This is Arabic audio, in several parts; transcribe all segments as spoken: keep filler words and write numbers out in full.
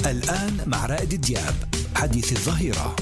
الآن مع رائد دياب، حديث الظهيرة.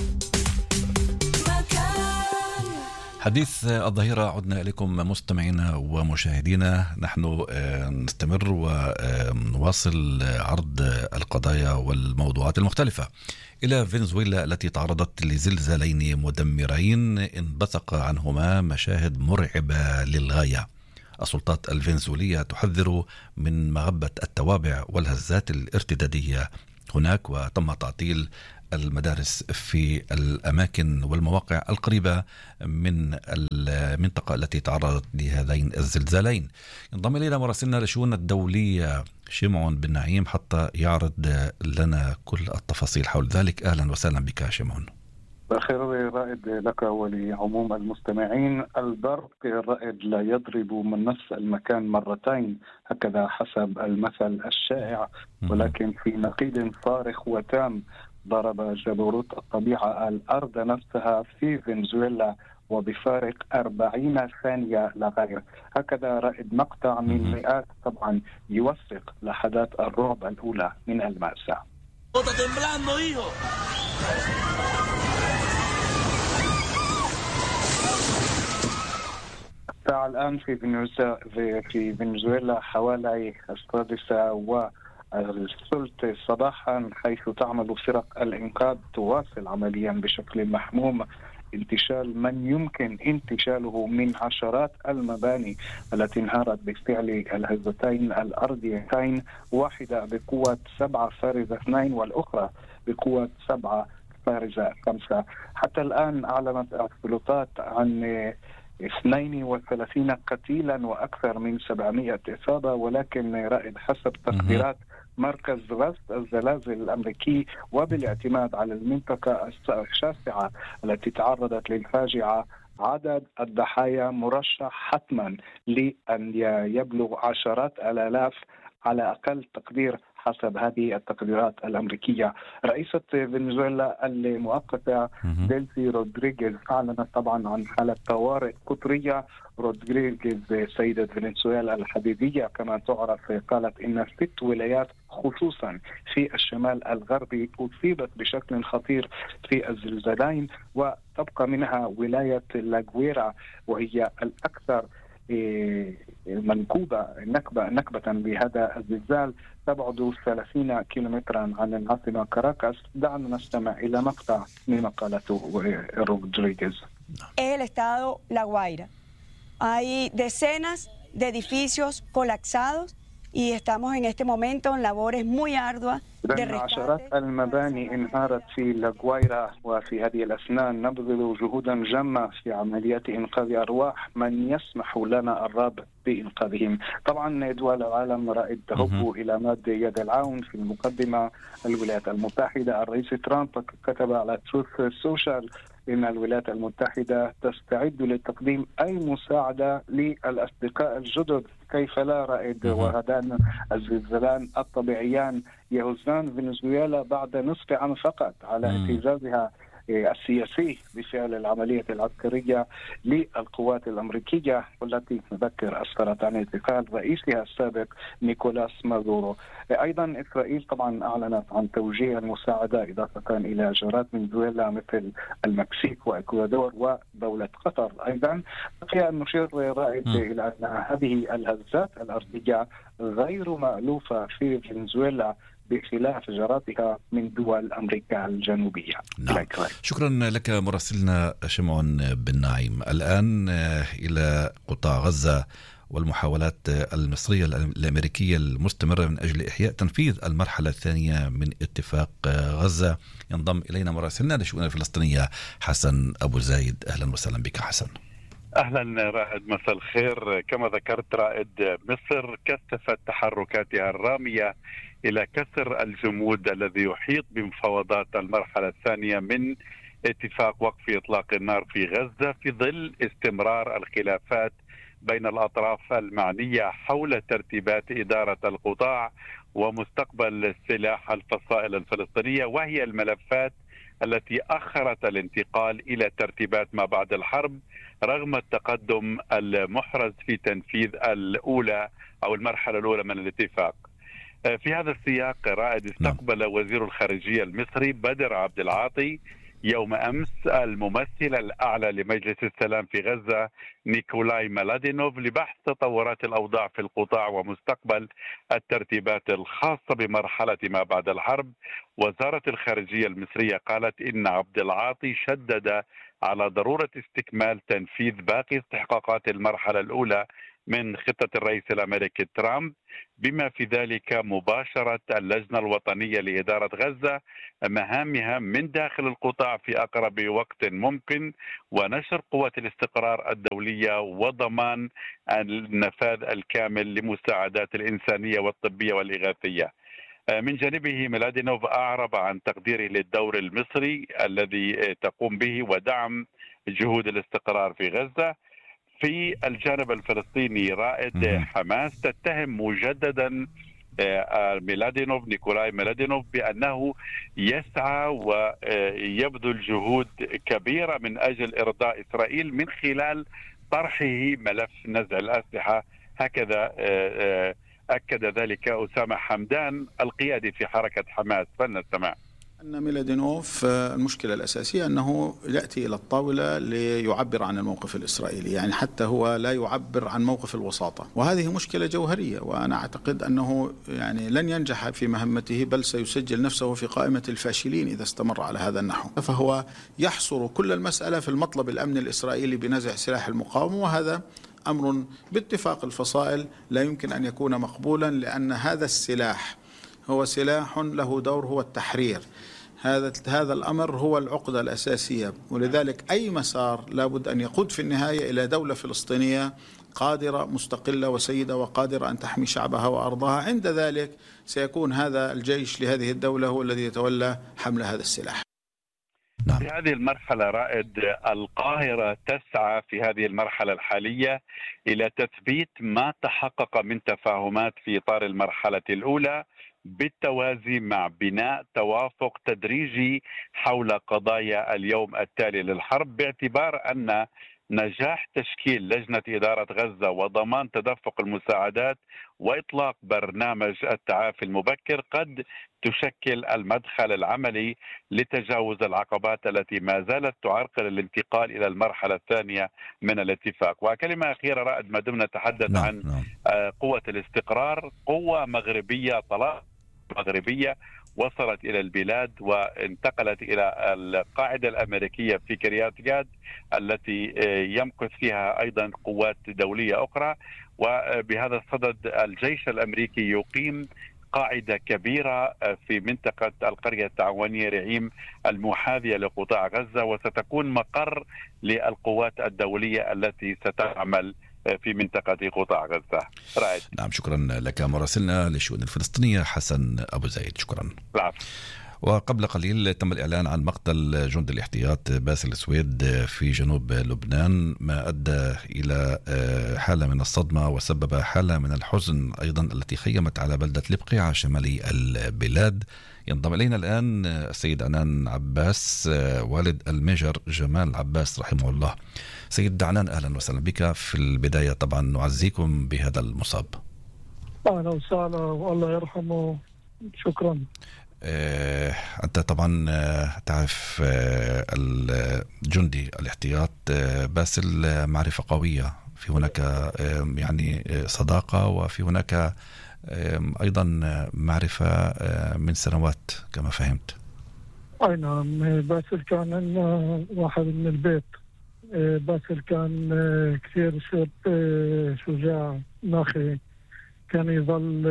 حديث الظهيرة، عدنا إليكم مستمعينا ومشاهدينا. نحن نستمر ونواصل عرض القضايا والموضوعات المختلفة إلى فنزويلا التي تعرضت لزلزالين مدمرين انبثق عنهما مشاهد مرعبة للغاية. السلطات الفنزويلية تحذر من مغبة التوابع والهزات الارتدادية هناك، وتم تعطيل المدارس في الأماكن والمواقع القريبة من المنطقة التي تعرضت لهذين الزلزالين. انضم إلينا مراسلنا للشؤون الدولية شمعون بن نعيم حتى يعرض لنا كل التفاصيل حول ذلك. أهلا وسهلا بك شمعون. بخير رائد لك ولعموم المستمعين. البرق رائد لا يضرب من نفس المكان مرتين، هكذا حسب المثل الشائع، ولكن في نقيض صارخ وتام ضرب جبروت الطبيعة الأرض نفسها في فنزويلا وبفارق أربعين ثانية لا غير. هكذا رائد مقطع من مئات طبعا يوثق لحظات الرعب الأولى من المأساة. الساعة الآن في فنزويلا في فنزويلا حوالي السادسة والثلث صباحا، حيث تعمل فرق الإنقاذ تواصل عمليا بشكل محموم انتشال من يمكن انتشاله من عشرات المباني التي انهارت بفعل الهزتين الأرضيتين، واحدة بقوة سبعة فارزة اثنين والأخرى بقوة سبعة فارزة خمسة. حتى الآن أعلنت السلطات عن اثنين وثلاثين قتيلا وأكثر من سبعمائة إصابة، ولكن رائد حسب تقديرات مركز رصد الزلازل الأمريكي وبالاعتماد على المنطقة الشاسعة التي تعرضت للفاجعة، عدد الضحايا مرشح حتما لأن يبلغ عشرات الآلاف على أقل تقدير حسب هذه التقديرات الأمريكية. رئيسة فنزويلا المؤقتة ديلسي رودريغيز أعلنت طبعا عن حالة طوارئ قطرية. رودريغيز سيدة فنزويلا الحديدية كما تعرف قالت إن ست ولايات خصوصا في الشمال الغربي أصيبت بشكل خطير في الزلزالين، وتبقى منها ولاية لاغويرا وهي الأكثر منكوبة نكبة نكبة بهذا الزلزال، تبعد ثلاثين كيلومترا عن العاصمة كاراكاس. دعنا نستمع إلى مقطع مما قالته رودريغيز. El estado La Guaira. Hay decenas de edificios colapsados y estamos en este momento en labores muy arduas. عشرات المباني انهارت في لاغويرا، وفي هذه الأثناء نبذل جهودا جمة في عمليات إنقاذ أرواح من يسمح لنا الرب بإنقاذهم. طبعا دول العالم رائد تهب إلى مد يد العون. في المقدمة الولايات المتحدة، الرئيس ترامب كتب على تروث سوشيال إن الولايات المتحدة تستعد لتقديم أي مساعدة للأصدقاء الجدد. كيف لا رائد؟ وهذان الزلزالان الطبيعيان يهزان فنزويلا بعد نصف عام فقط على اعتزازها السياسي بفعل العملية العسكرية للقوات الأمريكية، والتي نذكر أسفرت عن اعتقال رئيسها السابق نيكولاس مادورو. أيضا إسرائيل طبعا أعلنت عن توجيه المساعدة إضافة إلى جارات فنزويلا مثل المكسيك وإكوادور ودولة قطر. أيضا بقي أن نشير رائد إلى أن هذه الهزات الأرضية غير مألوفة في فنزويلا بخلاف جاراتها من دول أمريكا الجنوبية. نعم. شكرا لك مراسلنا شمعون بن نعيم. الآن إلى قطاع غزة والمحاولات المصرية الأمريكية المستمرة من أجل إحياء تنفيذ المرحلة الثانية من اتفاق غزة. ينضم إلينا مراسلنا للشؤون الفلسطينية حسن أبو زايد. أهلا وسهلا بك حسن. أهلا رائد، مساء الخير. كما ذكرت رائد، مصر كثفت تحركاتها الرامية إلى كسر الجمود الذي يحيط بمفاوضات المرحلة الثانية من اتفاق وقف إطلاق النار في غزة، في ظل استمرار الخلافات بين الأطراف المعنية حول ترتيبات إدارة القطاع ومستقبل سلاح الفصائل الفلسطينية، وهي الملفات التي أخرت الانتقال إلى ترتيبات ما بعد الحرب رغم التقدم المحرز في تنفيذ الأولى أو المرحلة الأولى من الاتفاق. في هذا السياق رائد استقبل وزير الخارجية المصري بدر عبد العاطي يوم أمس الممثل الأعلى لمجلس السلام في غزة نيكولاي ميلادينوف لبحث تطورات الأوضاع في القطاع ومستقبل الترتيبات الخاصة بمرحلة ما بعد الحرب. وزارة الخارجية المصرية قالت إن عبد العاطي شدد على ضرورة استكمال تنفيذ باقي استحقاقات المرحلة الأولى من خطة الرئيس الأمريكي ترامب، بما في ذلك مباشرة اللجنة الوطنية لإدارة غزة مهامها من داخل القطاع في أقرب وقت ممكن، ونشر قوات الاستقرار الدولية وضمان النفاذ الكامل لمساعدات الإنسانية والطبية والإغاثية. من جانبه ميلادينوف أعرب عن تقديره للدور المصري الذي تقوم به ودعم جهود الاستقرار في غزة. في الجانب الفلسطيني رائد حماس تتهم مجددا ميلادينوف نيكولاي ميلادينوف بأنه يسعى ويبذل جهود كبيرة من أجل إرضاء إسرائيل من خلال طرحه ملف نزع الأسلحة. هكذا أكد ذلك أسامة حمدان القيادي في حركة حماس. فلنستمع. أن ميلادينوف المشكلة الأساسية أنه يأتي إلى الطاولة ليعبر عن الموقف الإسرائيلي، يعني حتى هو لا يعبر عن موقف الوساطة، وهذه مشكلة جوهرية، وأنا أعتقد أنه يعني لن ينجح في مهمته، بل سيسجل نفسه في قائمة الفاشلين إذا استمر على هذا النحو. فهو يحصر كل المسألة في المطلب الأمني الإسرائيلي بنزع سلاح المقاومة، وهذا أمر باتفاق الفصائل لا يمكن أن يكون مقبولا، لأن هذا السلاح هو سلاح له دور هو التحرير. هذا هذا الأمر هو العقدة الأساسية، ولذلك أي مسار لابد أن يقود في النهاية إلى دولة فلسطينية قادرة مستقلة وسيدة وقادرة أن تحمي شعبها وأرضها. عند ذلك سيكون هذا الجيش لهذه الدولة هو الذي يتولى حمل هذا السلاح. في هذه المرحلة رائد القاهرة تسعى في هذه المرحلة الحالية إلى تثبيت ما تحقق من تفاهمات في إطار المرحلة الأولى، بالتوازي مع بناء توافق تدريجي حول قضايا اليوم التالي للحرب، باعتبار أن نجاح تشكيل لجنة إدارة غزة وضمان تدفق المساعدات وإطلاق برنامج التعافي المبكر قد تشكل المدخل العملي لتجاوز العقبات التي ما زالت تعرقل الانتقال إلى المرحلة الثانية من الاتفاق. وكلمة أخيرة رائد ما دمنا نتحدث نعم. عن نعم. قوة الاستقرار، قوة مغربية طلائع مغربية وصلت إلى البلاد وانتقلت إلى القاعدة الأمريكية في كريات جاد التي يمكث فيها أيضا قوات دولية أخرى. وبهذا الصدد الجيش الأمريكي يقيم قاعدة كبيرة في منطقة القرية التعاونية رعيم المحاذية لقطاع غزة، وستكون مقر للقوات الدولية التي ستعمل في منطقة قطاع غزة. رائد. نعم، شكرا لك مراسلنا للشؤون الفلسطينية حسن أبو زايد. شكرا. العفو. وقبل قليل تم الإعلان عن مقتل جندي الاحتياط باسل السويد في جنوب لبنان، ما أدى إلى حالة من الصدمة وسبب حالة من الحزن أيضا التي خيمت على بلدة البقيعة شمالي البلاد. ينضم إلينا الآن السيد عنان عباس والد الميجر جمال عباس رحمه الله. سيد عنان، أهلا وسهلا بك. في البداية طبعا نعزيكم بهذا المصاب. أهلا وسهلا والله يرحمه. شكرا. آه، أنت طبعا آه، تعرف آه، الجندي الاحتياط آه، باسل آه، معرفة قوية، في هناك آه، يعني آه، صداقة، وفي هناك آه، أيضا آه، معرفة آه، من سنوات كما فهمت. أي نعم، باسل كان عندنا واحد من البيت. باسل كان كثير شاب شجاع ناخي، كان يظل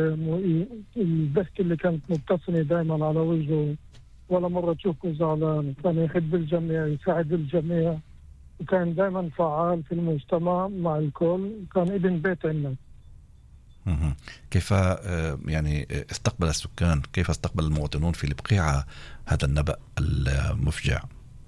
الضحكة اللي كانت مبتسمة دائما على وجهه، ولا مرة تشوفه زعلان. كان يحب الجميع، يساعد الجميع، وكان دائما فعال في المجتمع مع الكل، كان ابن بيت عنا. كيف يعني استقبل السكان، كيف استقبل المواطنون في البقيعة هذا النبأ المفجع؟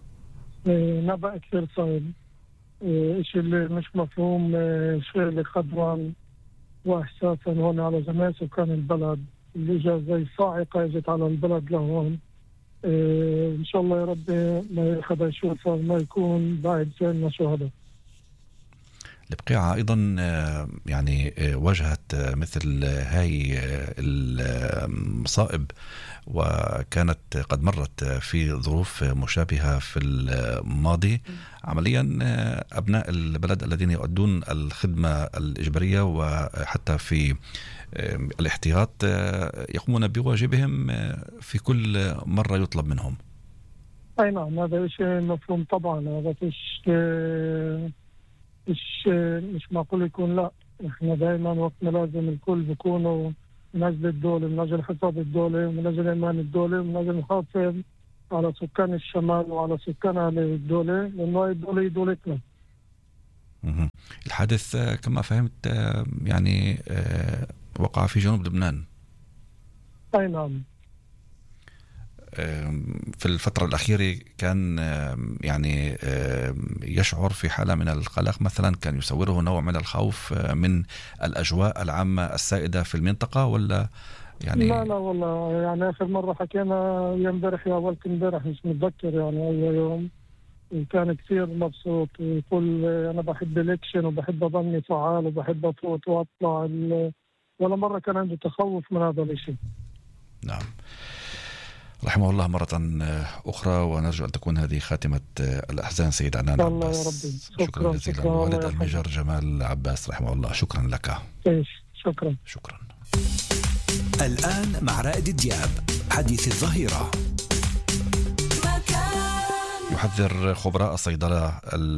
نبأ كثير صعب، إشي اللي مش مفهوم، شيء اللي خضران وإحساسا هون على جميع سكان البلد، اللي جاء زي صاعقة اجت على البلد لهون. إيه إن شاء الله يا رب ما ياخذ يشوفه، ما يكون بعد سنة شهداء. البقيعة أيضا يعني واجهت مثل هاي المصائب وكانت قد مرت في ظروف مشابهة في الماضي. عمليا أبناء البلد الذين يؤدون الخدمة الإجبارية وحتى في الاحتياط يقومون بواجبهم في كل مرة يطلب منهم. أي نعم، هذا شيء مفهوم طبعا. هذا فيش مش مش معقول يكون لا. احنا دائما وقتنا لازم الكل بيكونوا من اجل الدوله، من اجل حفاظ الدوله، ومن اجل امان الدوله، ومن اجل الحفاظ على سكان الشمال وعلى سكان الدوله، لانه هي الدوله هي دولتنا. الحادث كما فهمت يعني وقع في جنوب لبنان. اي نعم. في الفترة الأخيرة كان يعني يشعر في حالة من القلق مثلا، كان يصوره نوع من الخوف من الأجواء العامة السائدة في المنطقة ولا يعني؟ لا لا والله، يعني آخر مرة حكينا يمبارح يا أول امبارح مش متذكر يعني أي يوم، وكان كثير مبسوط ويقول أنا بحب الإكشن وبحب أظني فعال وبحب أفوت وأطلع. ولا مرة كان عنده تخوف من هذا الشيء. نعم، رحمه الله مرة أخرى، ونرجو أن تكون هذه خاتمة الأحزان سيد عنان عباس. شكرا, شكرا جزيلا. والد الميجر جمال عباس رحمه الله، شكرا لك. شكرا شكرا. الآن مع رائد دياب حديث الظهيرة. يحذر خبراء الصيدلة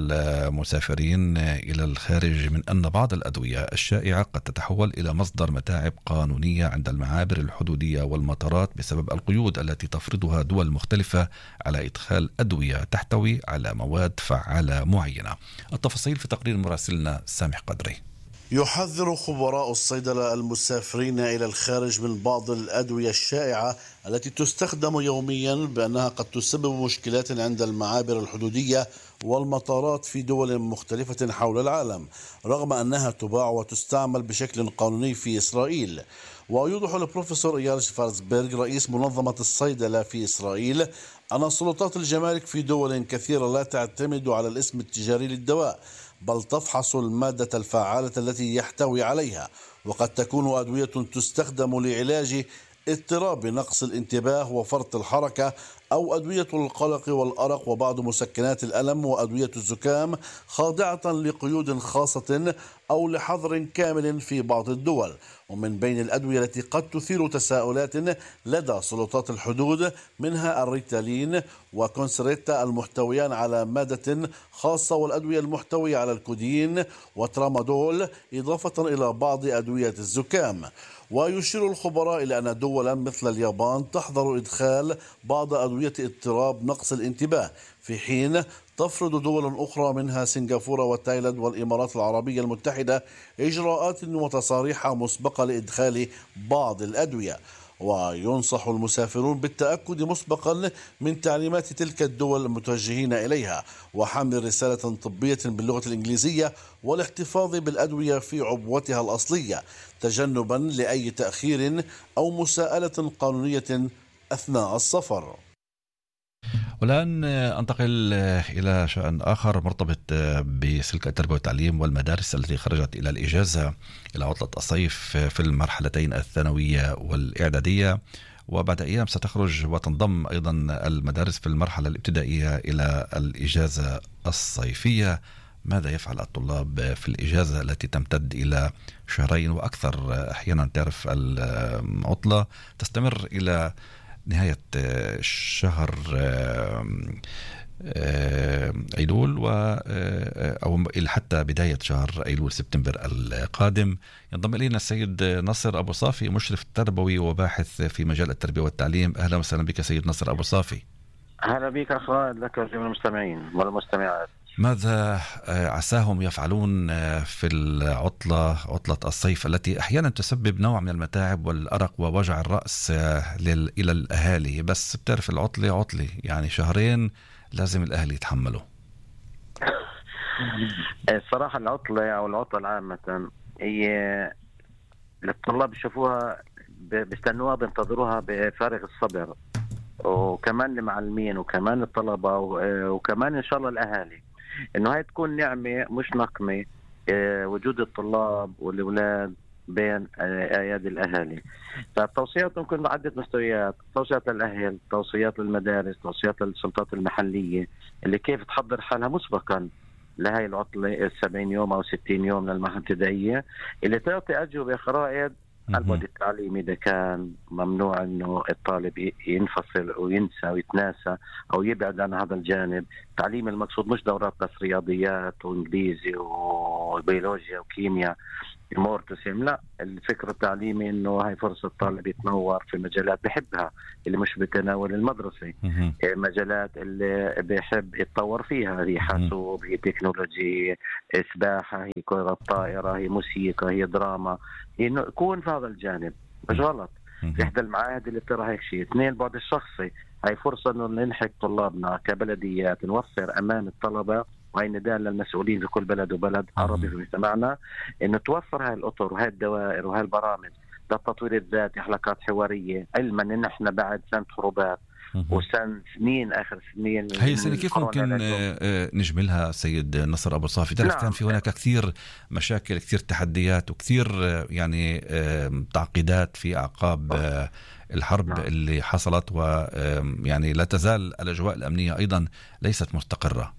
المسافرين إلى الخارج من أن بعض الأدوية الشائعة قد تتحول إلى مصدر متاعب قانونية عند المعابر الحدودية والمطارات بسبب القيود التي تفرضها دول مختلفة على إدخال أدوية تحتوي على مواد فعالة معينة. التفاصيل في تقرير مراسلنا سامح قدري. يحذر خبراء الصيدلة المسافرين إلى الخارج من بعض الأدوية الشائعة التي تستخدم يوميا بأنها قد تسبب مشكلات عند المعابر الحدودية والمطارات في دول مختلفة حول العالم، رغم أنها تباع وتستعمل بشكل قانوني في إسرائيل. ويوضح البروفيسور إيال شفارزبرغ رئيس منظمة الصيدلة في إسرائيل أن سلطات الجمارك في دول كثيرة لا تعتمد على الاسم التجاري للدواء، بل تفحص المادة الفعالة التي يحتوي عليها، وقد تكون أدوية تستخدم لعلاج اضطراب نقص الانتباه وفرط الحركة، أو أدوية القلق والأرق وبعض مسكنات الألم وأدوية الزكام خاضعة لقيود خاصة أو لحظر كامل في بعض الدول. ومن بين الأدوية التي قد تثير تساؤلات لدى سلطات الحدود منها الريتالين وكونسريتا المحتويان على مادة خاصة، والأدوية المحتوية على الكودين وترامادول، إضافة إلى بعض أدوية الزكام. ويشير الخبراء إلى أن دولا مثل اليابان تحظر إدخال بعض أدوية اضطراب نقص الانتباه، في حين تفرض دول أخرى منها سنغافورة وتايلاند والإمارات العربية المتحدة إجراءات وتصاريح مسبقة لإدخال بعض الأدوية. وينصح المسافرون بالتأكد مسبقا من تعليمات تلك الدول المتوجهين إليها، وحمل رسالة طبية باللغة الإنجليزية، والاحتفاظ بالأدوية في عبوتها الأصلية، تجنبا لأي تأخير أو مساءلة قانونية أثناء السفر. والآن أنتقل إلى شأن آخر مرتبط بسلك التربية والتعليم والمدارس التي خرجت إلى الإجازة إلى عطلة الصيف في المرحلتين الثانوية والإعدادية، وبعد أيام ستخرج وتنضم أيضا المدارس في المرحلة الابتدائية إلى الإجازة الصيفية. ماذا يفعل الطلاب في الإجازة التي تمتد إلى شهرين وأكثر؟ أحيانا تعرف العطلة تستمر إلى نهاية شهر أيلول و أو حتى بداية شهر أيلول سبتمبر القادم. ينضم إلينا السيد نصر أبو صافي، مشرف تربوي وباحث في مجال التربية والتعليم. أهلا وسهلا بك سيد نصر أبو صافي. أهلا بك أخ رائد، لك وجميع المستمعين والمستمعات. ماذا عساهم يفعلون في العطلة عطلة الصيف التي أحيانا تسبب نوع من المتاعب والأرق ووجع الرأس إلى الأهالي؟ بس بتعرف العطلة عطلة، يعني شهرين لازم الأهل يتحملوا. الصراحة العطلة أو العطلة العامة هي الطلاب بيشوفوها بيستنوها بينتظروها بفارغ الصبر، وكمان المعلمين وكمان الطلبة وكمان إن شاء الله الأهالي، إنه هاي تكون نعمة مش نقمة وجود الطلاب والأولاد بين ايادي الاهالي. فالتوصيات ممكن عده مستويات، توصيات للاهل، توصيات للمدارس، توصيات للسلطات المحليه اللي كيف تحضر حالها مسبقا لهي العطله السبعين يوم او ستين يوم للمرحله الابتدائيه، اللي تعطي اجوبه خرائط على البعد التعليمي اذا كان ممنوع انه الطالب ينفصل وينسى ويتناسى او يبعد عن هذا الجانب. تعليم المقصود مش دورات بس رياضيات وانجليزي وبيولوجيا وكيمياء امور تسهم، لا، الفكر التعليمي انه هاي فرصه الطالب يتنور في مجالات بحبها اللي مش بتناول المدرسه، مجالات اللي بيحب يتطور فيها، هي حاسوب، هي تكنولوجي، سباحه، هي كره طائره، هي موسيقى، هي دراما، انه يكون في هذا الجانب مش غلط. في احدى المعاهد اللي بترى هيك شيء. اثنين، البعد الشخصي، هاي فرصه انه نلحق طلابنا كبلديات، نوفر امان الطلبه، وهي نداء للمسؤولين في كل بلد وبلد عربي في مجتمعنا انه توفر هاي الاطر وهاي الدوائر وهاي البرامج للتطوير الذاتي، حلقات حواريه، علما ان احنا بعد سنه حروبات وسن سنين اخر سنين. هي سنة كيف ممكن نجملها سيد نصر ابو صافي؟ تعرف كان في هناك كثير مشاكل، كثير تحديات، وكثير يعني تعقيدات في اعقاب الحرب نعم. اللي حصلت، ويعني لا تزال الاجواء الامنيه ايضا ليست مستقره.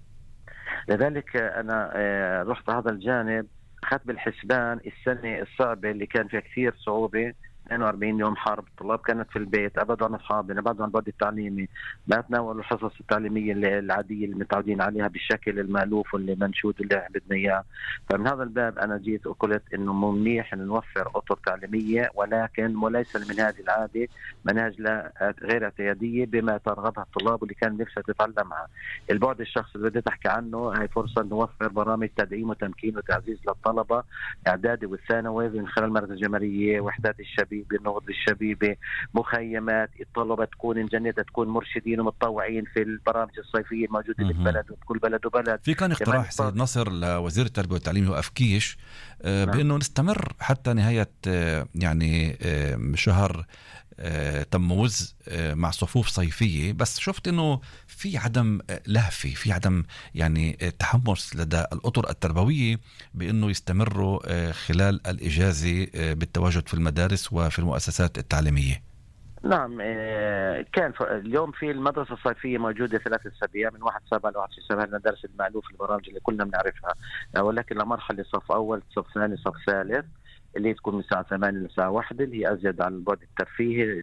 لذلك أنا رحت هذا الجانب، أخذت بالحسبان السنة الصعبة اللي كان فيها كثير صعوبة، اثنين وأربعين يوم حرب، الطلاب كانت في البيت، أبعدوا عن أصحابنا، أبعدوا عن البعد التعليمي، ما تناولوا الحصص التعليمية العادية اللي متعودين عليها بالشكل المألوف واللي منشود اللي بدنا إياه. فمن هذا الباب أنا جيت وقلت إنه منيح إن نوفر أطر تعليمية، ولكن وليس المنهاج العادي، منهاج غير اعتيادية بما ترغبها الطلاب واللي كان نفسها تتعلمها. البعد الشخصي اللي بدي أحكي عنه، هاي فرصة نوفر برامج تدعيم وتمكين وتعزيز للطلبة إعدادي والثانوي من خلال المركز الجمهورية، وحدات الشباب، النهضة الشبيبة، مخيمات، الطلبة تكون انجنيتها تكون مرشدين ومتطوعين في البرامج الصيفية الموجودة بالبلد وبكل بلد وبلد. في كان اقتراح سيد نصر لوزير التربية والتعليم يوقف كيش آه بأنه نعم. نستمر حتى نهاية آه يعني آه شهر آه تموز آه مع صفوف صيفية، بس شفت انه في عدم لهفة، في عدم يعني تحمس لدى الأطر التربوية بأنه يستمروا آه خلال الإجازة آه بالتواجد في المدارس وفي المؤسسات التعليمية. نعم، كان اليوم في المدرسة الصيفية موجودة ثلاثة أسابيع من واحد سبعة لواحد سبعة، المدارس المألوف البرامج اللي كلنا بنعرفها، ولكن لمرحلة صف أول، صف ثاني، صف ثالث، اللي تكون من الساعة ثمانية للساعة واحدة، اللي هي أزيد عن البعد الترفيهي،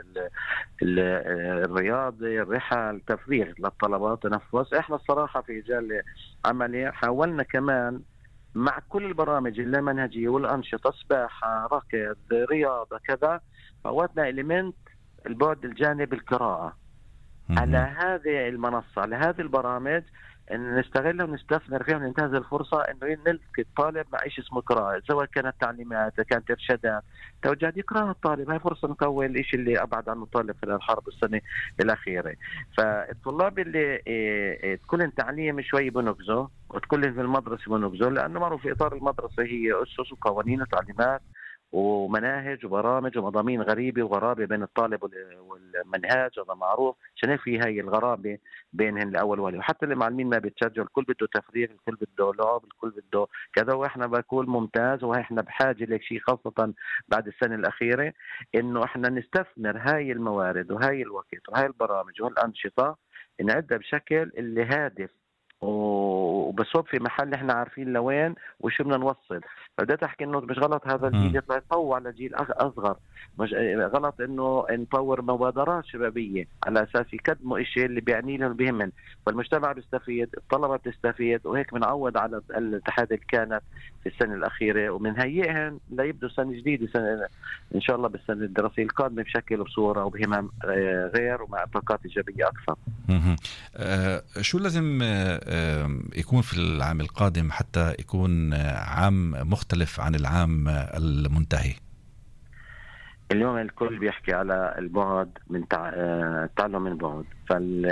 الرياضي، الرحل، التفريغ للطلبات، تنفس. إحنا الصراحة في رجال عملي حاولنا كمان مع كل البرامج اللامنهجية والأنشطة، سباحة، ركض، رياضة، كذا، فوتنا إليمنت البعد الجانب القراءة على هذه المنصة، على هذه البرامج، ان نستغلها ونستثمر فيها وننتهز الفرصه انه نلقي الطالب مع شيء اسمه قراءه، سواء كانت تعليمات، كانت ارشادات، توجيهات، يقراها الطالب. هاي فرصه نقوي الشيء اللي ابعد عنه الطالب خلال الحرب السنه الاخيره. فالطلاب اللي تكون تعليم شوي بنقزوا وتكون في المدرسه بنقزوا، لانه معروف في اطار المدرسه هي اسس وقوانين وتعليمات ومناهج وبرامج ومضامين غريبة وغرابة بين الطالب والمنهاج، هذا معروف. عشان في هاي الغرابة بينهم الأول والي، وحتى المعلمين ما بيتشجعوا، الكل بده تفريغ، الكل بده لعب، الكل بده كذا، وإحنا بقول ممتاز، وإحنا بحاجة لك شيء خاصة بعد السنة الأخيرة، إنه إحنا نستثمر هاي الموارد وهاي الوقت وهاي البرامج والأنشطة، نعدها بشكل اللي هادف وبصوب في محل احنا عارفين لوين وشو بدنا نوصل. فبدأت احكي انه مش غلط هذا الجيل يطلع يتطوع على جيل اصغر، مش غلط انه نطور مبادرات شبابيه على اساس يقدموا الشيء اللي بيعني لهم بيهمن، فالمجتمع بيستفيد، الطلبه بتستفيد، وهيك بنعود على الاتحاد اللي كانت في السنه الاخيره، ومنهيئهم ليبدوا سنه جديده سنة ان شاء الله بالسنه الدراسيه القادمه بشكل وبصوره وبهمم غير ومع طاقات ايجابيه اكثر. آه شو لازم آه يكون في العام القادم حتى يكون عام مختلف عن العام المنتهي؟ اليوم الكل بيحكي على البعد من التعلم من بعد،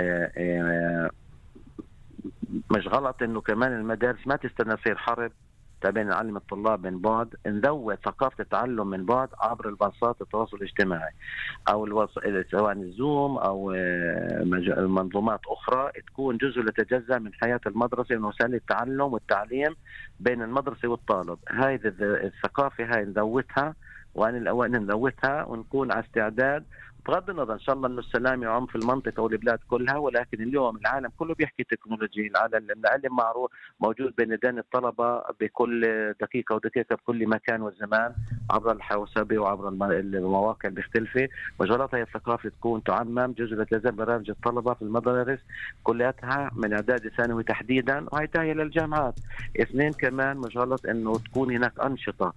فال مش غلط انه كمان المدارس ما تستنى يصير حرب تبين نعلم الطلاب من بعد، نزود ثقافة التعلم من بعد عبر الباصات التواصل الاجتماعي أو الوص... سواء الزوم أو مج... منظومات أخرى تكون جزء لا يتجزأ من حياة المدرسة من وسائل التعلم والتعليم بين المدرسة والطالب. هاي الثقافة هاي نزودها، وأن الأوان نزودها ونكون على استعداد، بغض النظر ان شاء الله انه السلام يعم في المنطقه والبلاد كلها، ولكن اليوم العالم كله بيحكي تكنولوجي، العالم العلم معروف موجود بين يدين الطلبه بكل دقيقه ودقيقه بكل مكان وزمان عبر الحوسبه وعبر المواقع المختلفه. وجرت هي الثقافه تكون تعمم جزء لا تزال برامج الطلبه في المدارس كلياتها من اعدادي ثانوي تحديدا، وهي تاهي للجامعات. اثنين كمان مجرد انه تكون هناك انشطه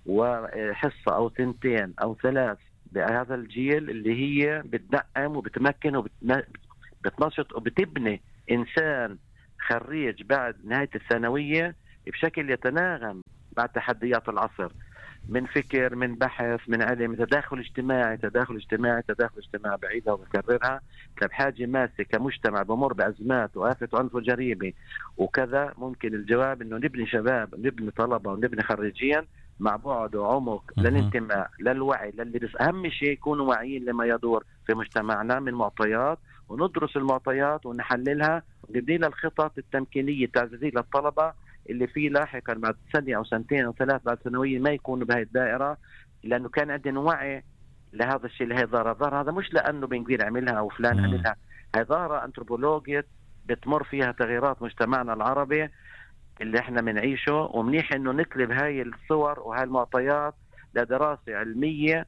وحصه او ثنتين او ثلاث بهذا الجيل اللي هي بتدعم وبتمكن وبتنشط وبتبني إنسان خريج بعد نهاية الثانوية بشكل يتناغم مع تحديات العصر، من فكر، من بحث، من علم، تداخل اجتماعي تداخل اجتماعي تداخل اجتماعي بعيدة وبكررها. بحاجة ماسة كمجتمع بمر بأزمات وآفة عنف وجريمة وكذا، ممكن الجواب إنه نبني شباب، نبني طلبة ونبني خريجين مع بعد وعمق للانتماء للوعي للي بس أهم شيء يكونوا واعيين لما يدور في مجتمعنا من معطيات، وندرس المعطيات ونحللها ونبني لها الخطط التمكينية التعزيزية للطلبة اللي فيه لاحقا بعد سنة أو سنتين أو ثلاث بعد ثانوية ما يكونوا بهاي الدائرة، لأنه كان عندنا وعي لهذا الشيء. اللي هي ظاهرة ظاهرة هذا مش لأنه بنقير عملها أو فلان مم. عملها، هاي ظاهرة أنثروبولوجية بتمر فيها تغييرات مجتمعنا العربي اللي احنا منعيشه، ومنيح انه نقلب هاي الصور وهاي المعطيات لدراسة علمية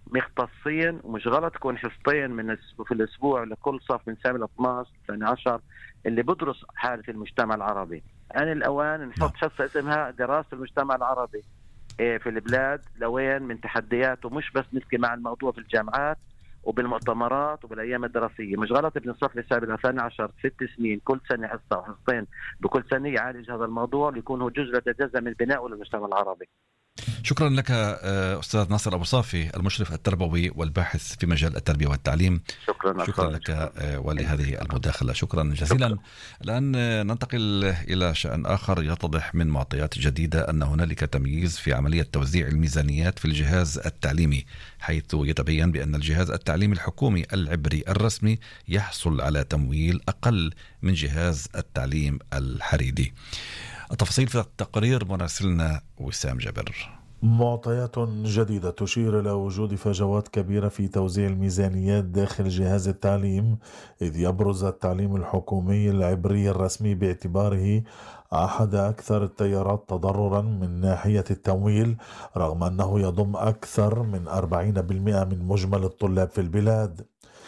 مختصين، ومش غلط تكون حصتين من في الاسبوع لكل صف من سنة اثناشر ثاني عشر اللي بدرس حالة المجتمع العربي. آن الأوان نحط حصة اسمها دراسة المجتمع العربي في البلاد لوين من تحديات، ومش بس نحكي مع الموضوع في الجامعات وبالمؤتمرات وبالايام الدراسيه. مش غلط ابن الصف السابع الثاني عشر ست سنين كل سنه حصه وحصتين بكل سنه يعالج هذا الموضوع ليكون هو جزء لا يتجزأ من بناء للمجتمع العربي. شكرا لك أستاذ ناصر أبو صافي، المشرف التربوي والباحث في مجال التربية والتعليم. شكرا, شكرا لك ولهذه المداخلة، شكرا جزيلا. شكرا. الآن ننتقل إلى شأن آخر. يتضح من معطيات جديدة أن هنالك تمييز في عملية توزيع الميزانيات في الجهاز التعليمي، حيث يتبين بأن الجهاز التعليمي الحكومي العبري الرسمي يحصل على تمويل أقل من جهاز التعليم الحريدي. التفاصيل في التقرير مراسلنا وسام جابر. معطيات جديدة تشير إلى وجود فجوات كبيرة في توزيع الميزانيات داخل جهاز التعليم، إذ يبرز التعليم الحكومي العبري الرسمي باعتباره أحد أكثر التيارات تضررا من ناحية التمويل، رغم أنه يضم أكثر من أربعين بالمئة من مجمل الطلاب في البلاد.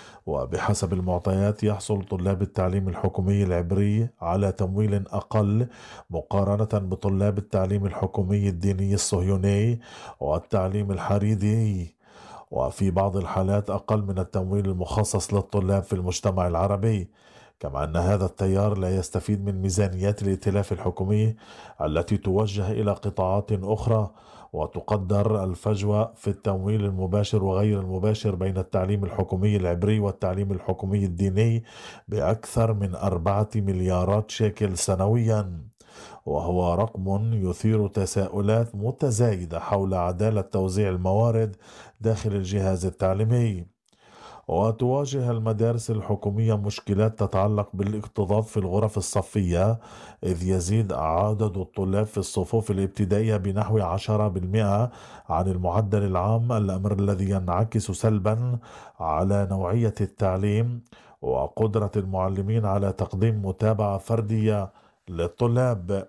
وبحسب المعطيات يحصل طلاب التعليم الحكومي العبري على تمويل أقل مقارنة بطلاب التعليم الحكومي الديني الصهيوني والتعليم الحريدي، وفي بعض الحالات أقل من التمويل المخصص للطلاب في المجتمع العربي. كما أن هذا التيار لا يستفيد من ميزانيات الائتلاف الحكومي التي توجه إلى قطاعات أخرى، وتقدر الفجوة في التمويل المباشر وغير المباشر بين التعليم الحكومي العبري والتعليم الحكومي الديني بأكثر من أربعة مليارات شيكل سنويا، وهو رقم يثير تساؤلات متزايدة حول عدالة توزيع الموارد داخل الجهاز التعليمي. وتواجه المدارس الحكومية مشكلات تتعلق بالاكتظاظ في الغرف الصفية، إذ يزيد عدد الطلاب في الصفوف الابتدائية بنحو عشرة بالمئة عن المعدل العام، الأمر الذي ينعكس سلبا على نوعية التعليم وقدرة المعلمين على تقديم متابعة فردية للطلاب.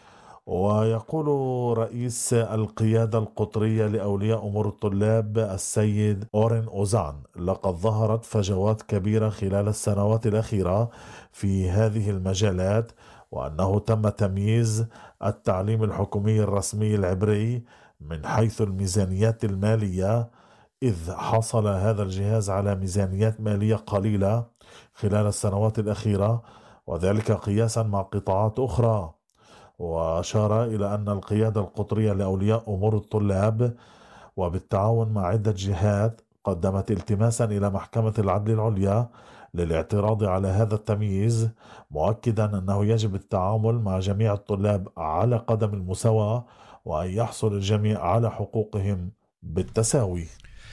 ويقول رئيس القيادة القطرية لأولياء أمور الطلاب السيد أورين أوزان: لقد ظهرت فجوات كبيرة خلال السنوات الأخيرة في هذه المجالات، وأنه تم تمييز التعليم الحكومي الرسمي العبري من حيث الميزانيات المالية، إذ حصل هذا الجهاز على ميزانيات مالية قليلة خلال السنوات الأخيرة، وذلك قياسا مع قطاعات أخرى. وأشار إلى أن القيادة القطرية لأولياء أمور الطلاب وبالتعاون مع عدة جهات قدمت التماسا إلى محكمة العدل العليا للاعتراض على هذا التمييز، مؤكدا أنه يجب التعامل مع جميع الطلاب على قدم المساواة وأن يحصل الجميع على حقوقهم بالتساوي.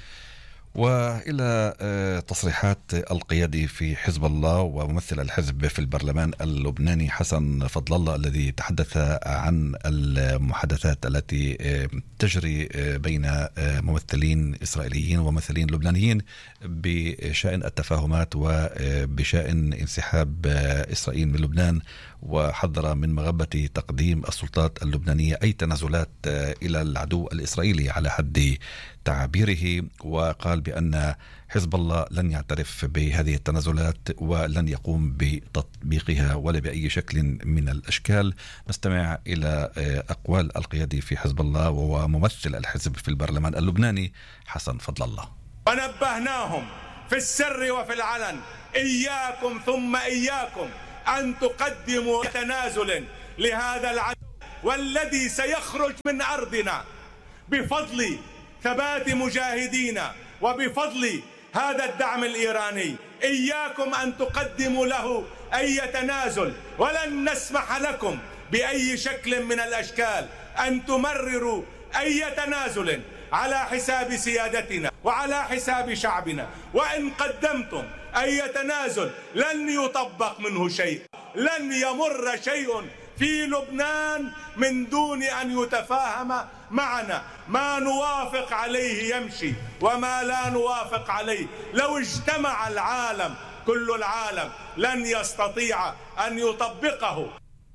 وإلى تصريحات القيادي في حزب الله وممثل الحزب في البرلمان اللبناني حسن فضل الله الذي تحدث عن المحادثات التي تجري بين ممثلين إسرائيليين وممثلين لبنانيين بشأن التفاهمات وبشأن انسحاب إسرائيل من لبنان، وحذر من مغبة تقديم السلطات اللبنانية أي تنازلات إلى العدو الإسرائيلي على حد تعبيره، وقال بأن حزب الله لن يعترف بهذه التنازلات ولن يقوم بتطبيقها ولا بأي شكل من الأشكال. نستمع إلى أقوال القيادي في حزب الله وهو ممثل الحزب في البرلمان اللبناني حسن فضل الله. ونبهناهم في السر وفي العلن: إياكم ثم إياكم أن تقدموا تنازل لهذا العدو والذي سيخرج من أرضنا بفضل ثبات مجاهدينا وبفضل هذا الدعم الإيراني. إياكم أن تقدموا له أي تنازل، ولن نسمح لكم بأي شكل من الأشكال أن تمرروا أي تنازل على حساب سيادتنا وعلى حساب شعبنا. وإن قدمتم أي تنازل لن يطبق منه شيء، لن يمر شيء في لبنان من دون أن يتفاهم معنا. ما نوافق عليه يمشي وما لا نوافق عليه لو اجتمع العالم كل العالم لن يستطيع أن يطبقه.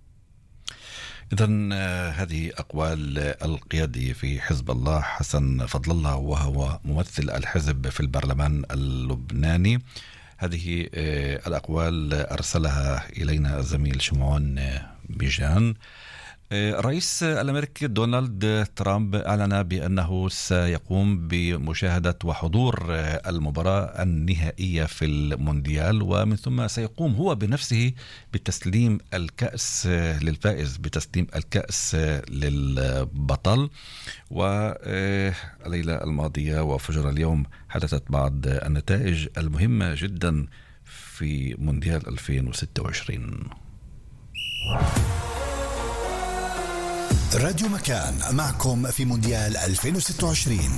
إذن هذه أقوال القيادي في حزب الله حسن فضل الله وهو ممثل الحزب في البرلمان اللبناني. هذه الأقوال أرسلها إلينا الزميل شمعون بيجان. الرئيس الأمريكي دونالد ترامب أعلن بأنه سيقوم بمشاهدة وحضور المباراة النهائية في المونديال، ومن ثم سيقوم هو بنفسه بتسليم الكأس للفائز، بتسليم الكأس للبطل. والليلة الماضية وفجر اليوم حدثت بعض النتائج المهمة جدا في مونديال ألفين وستة وعشرين. راديو مكان معكم في مونديال ألفين وستة وعشرين.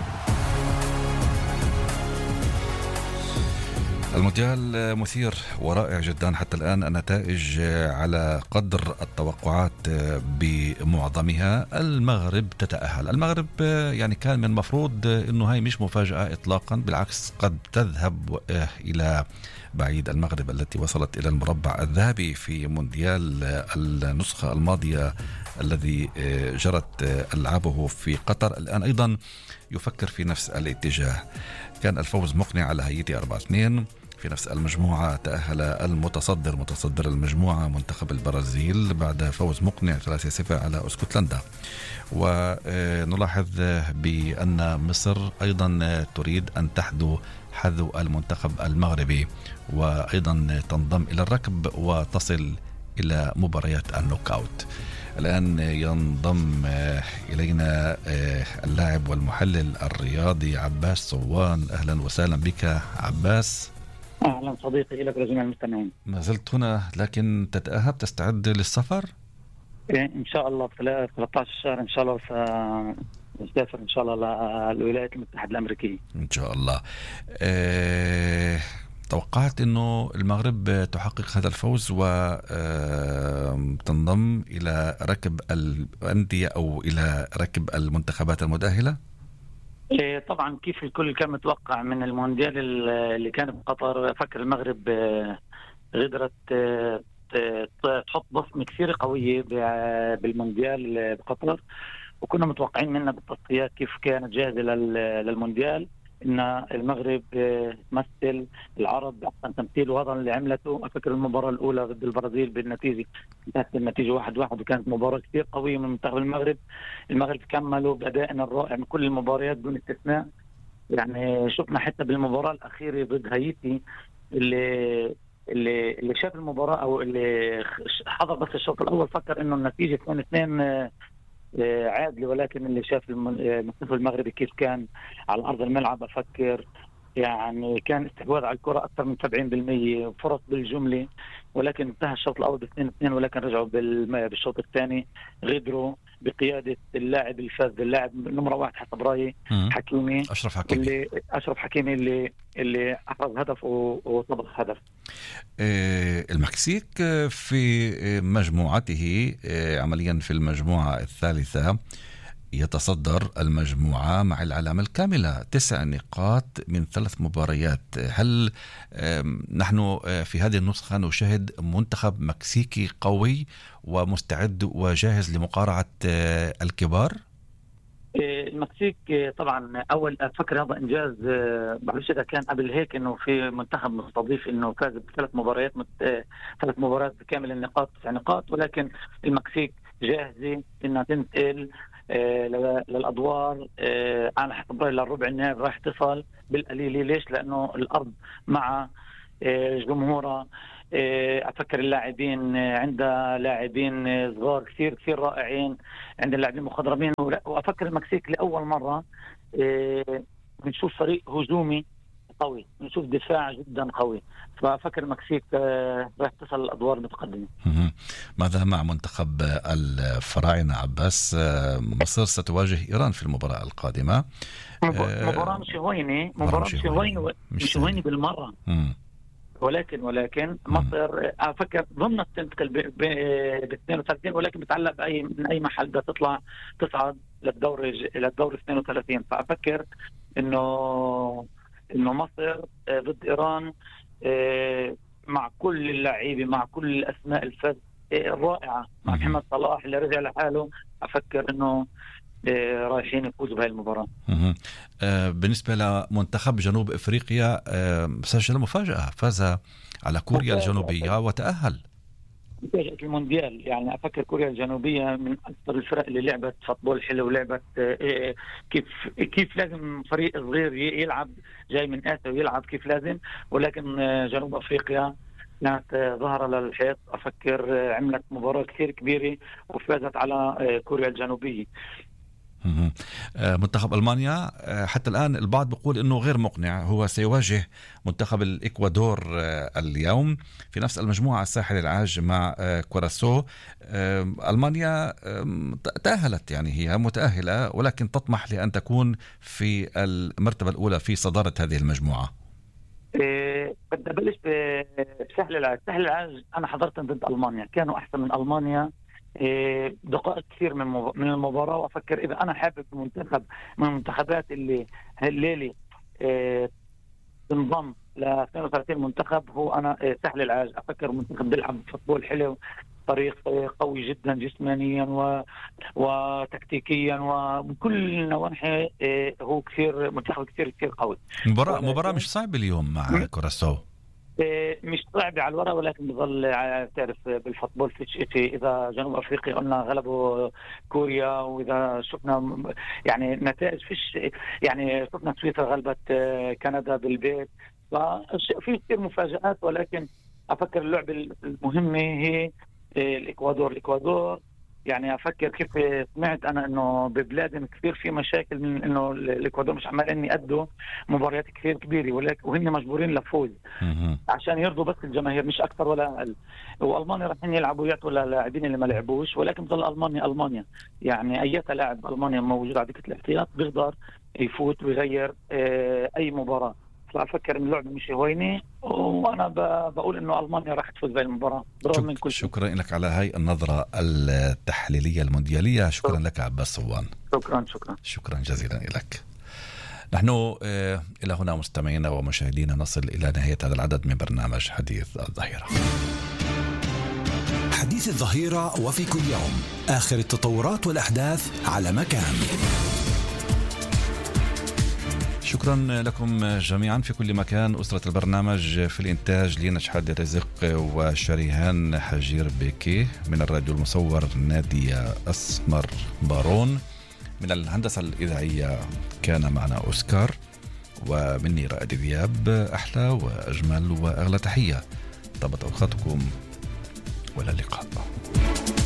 المونديال مثير ورائع جدا حتى الآن، النتائج على قدر التوقعات بمعظمها. المغرب تتأهل. المغرب يعني كان من المفروض أنه هاي مش مفاجأة إطلاقا، بالعكس قد تذهب إلى بعيد. المغرب التي وصلت إلى المربع الذهبي في مونديال النسخة الماضية الذي جرت ألعابه في قطر، الآن أيضا يفكر في نفس الاتجاه. كان الفوز مقنع على هايتي أربعة اثنين. في نفس المجموعة تأهل المتصدر متصدر المجموعة منتخب البرازيل بعد فوز مقنع ثلاثة صفر على اسكتلندا. ونلاحظ بأن مصر أيضا تريد أن تحذو حذو المنتخب المغربي وأيضا تنضم إلى الركب وتصل إلى مباريات النوك أوت. الآن ينضم إلينا اللاعب والمحلل الرياضي عباس صوان. أهلا وسهلا بك عباس. أهلا صديقي لك ولجميع المستمعين. ما زلت هنا لكن تتأهب تستعد للسفر؟ إن شاء الله في ثلاثة عشر شهر إن شاء الله سنسافر إن شاء الله للولايات المتحدة الأمريكية إن شاء الله. أه... توقعت أنه المغرب تحقق هذا الفوز وتنضم إلى ركب الأندية أو إلى ركب المنتخبات المتأهلة؟ طبعا كيف الكل كان متوقع من المونديال اللي كان بقطر. فكر المغرب قدرت تحط بصمة كثير قوية بالمونديال بقطر، وكنا متوقعين منها بالتصفيات كيف كانت جاهزة للمونديال إن المغرب تمثل العرب بأحسن تمثيل، وهذا اللي عملته. أفكر المباراة الأولى ضد البرازيل بالنتيجة انتهت النتيجة واحد واحد، وكانت مباراة كثير قوية من منتخب المغرب. المغرب كملوا بأدائنا الرائع من كل المباريات دون استثناء. يعني شفنا حتى بالمباراة الأخيرة ضد هايتي اللي اللي اللي شاف المباراة أو اللي حضر بس الشوط الأول فكر إنه النتيجة اثنين اثنين عادلة، ولكن اللي شاف المنتخب المغربي كيف كان على أرض الملعب أفكر يعني كان استحواذ على الكرة أكثر من سبعين بالمئة، فرص بالجملة، ولكن انتهى الشوط الأول باثنين اثنين، ولكن رجعوا بالشوط الثاني غدروا بقيادة اللاعب الفاز اللاعب نمرة واحد حسب رأيي حكيمي، أشرف حكيمي اللي أشرف حكيمي اللي اللي أحرز هدف وطبق هدف. المكسيك في مجموعته عمليا في المجموعة الثالثة يتصدر المجموعة مع العلامة الكاملة، تسع نقاط من ثلاث مباريات. هل نحن في هذه النسخة نشاهد منتخب مكسيكي قوي ومستعد وجاهز لمقارعة الكبار؟ المكسيك طبعا اول افكر هذا انجاز، بعرفش اذا كان قبل هيك انه في منتخب مستضيف انه فاز بثلاث مباريات مت... ثلاث مباريات بكامل النقاط تسع نقاط، ولكن المكسيك جاهزه انها تنتقل للادوار على حسب رايي للربع النهائي، راح تصل بالقليله. ليش؟ لانه الارض مع جمهورها. أفكر اللاعبين عندها لاعبين صغار كثير كثير رائعين، عند اللاعبين مخضرمين، وأفكر المكسيك لأول مرة بنشوف فريق هجومي قوي، بنشوف دفاع جدا قوي، فأفكر المكسيك راح تصل الأدوار المتقدمة. ماذا مع منتخب الفراعنة عباس؟ مصر ستواجه إيران في المباراة القادمة. مباراة مش هوينة، مباراة مش هوينة مش هوينة بالمرة. مم. ولكن ولكن مصر افكر ضمن التنتقل ب اثنين وثلاثين، ولكن بتعلق باي من اي محل بدها تطلع تصعد للدور للدور اثنين وثلاثين. فافكر انه انه مصر ضد ايران مع كل اللعيبه، مع كل الاسماء الفذ الرائعه، مع محمد صلاح اللي رجع لحاله، افكر انه رايحين يفوزوا بهاي المباراة. بالنسبة لمنتخب جنوب افريقيا، سجل مفاجأة، فاز على كوريا الجنوبية وتأهل. مفاجأة المونديال، يعني افكر كوريا الجنوبية من اكثر الفرق اللي لعبت فوتبول حلو، ولعبت كيف كيف لازم فريق صغير يلعب جاي من آسيا ويلعب كيف لازم، ولكن جنوب افريقيا كانت ظهر للحيط. افكر عملت مباراة كثير كبيرة وفازت على كوريا الجنوبية. منتخب ألمانيا حتى الآن البعض بيقول أنه غير مقنع، هو سيواجه منتخب الإكوادور اليوم في نفس المجموعة الساحل العاج مع كوراسو. ألمانيا تأهلت، يعني هي متأهلة، ولكن تطمح لأن تكون في المرتبة الأولى في صدارة هذه المجموعة. بدي أبلش بساحل العاج. ساحل العاج أنا حضرت ضد ألمانيا، كانوا أحسن من ألمانيا دقائق كثير من من المباراة. وأفكر إذا أنا حابب منتخب من المنتخبات اللي هالليلة تنضم ل اثنين وثلاثين منتخب، هو أنا ساحل العاج. أفكر منتخب بيلعب فوتبول حلو، فريق قوي جدا جسمانيا و... وتكتيكيا وبكل النواحي، هو كثير منتخب كثير كثير قوي. مباراة مباراة مش صعبة اليوم مع كوراسو، مش صعبة على الورق، ولكن بظل تعرف بالفوتبول في شيء. إذا جنوب أفريقيا قلنا غلبوا كوريا، وإذا شفنا يعني نتائج فيش، يعني شفنا سويسرا غلبت كندا بالبيت، ففي كثير مفاجآت. ولكن أفكر اللعبة المهمة هي الإكوادور. الإكوادور يعني أفكر كيف سمعت أنا إنه ببلادهم كثير في مشاكل من إنه الإكوادور مش عمالين يأدوا مباريات كثير كبيرة، ولكن وهن مجبورين لفوز عشان يرضوا بس الجماهير، مش أكثر ولا أقل. وألمانيا راح يلعبوا يعطوا للاعبين اللي ما لعبوش، ولكن ظل ألمانيا ألمانيا، يعني أية لاعب ألمانيا موجود على دكة الاحتياط بيقدر يفوت ويغير أي مباراة. فأفكر إن اللعبة مش هوينة، وأنا بقول إنه ألمانيا راح تفوز بالمباراة برغم من كل شيء. شكرا لك على هاي النظرة التحليلية المونديالية. شكرا لك عباس صوان. شكرا شكرا شكرا جزيلا لك. نحن إلى هنا مستمعينا ومشاهدينا نصل إلى نهاية هذا العدد من برنامج حديث الظهيرة. حديث الظهيرة، وفي كل يوم آخر التطورات والأحداث على مكان. شكرا لكم جميعا في كل مكان. أسرة البرنامج في الإنتاج لينا شحاد رزق وشريهان حجير بيكي، من الراديو المصور نادية أسمر بارون، من الهندسة الإذاعية كان معنا أوسكار، ومني رائد ذياب. أحلى وأجمل وأغلى تحية، طابت أوقاتكم، وإلى اللقاء.